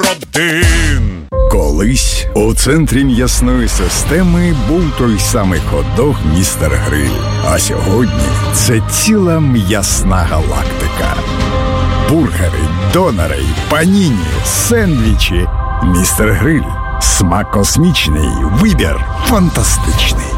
один. Колись у центрі м'ясної системи був той самий хот-дог «Містер Гриль». А сьогодні це ціла м'ясна галактика. Бургери, донори, паніні, сендвічі. «Містер Гриль». Смак космічний, вибір фантастичний.